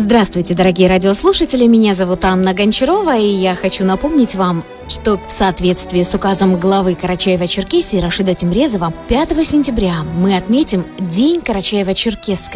Здравствуйте, дорогие радиослушатели, меня зовут Анна Гончарова, и я хочу напомнить вам, что в соответствии с указом главы Карачаево-Черкесии Рашида Тимрезова 5 сентября мы отметим День Карачаево-Черкесской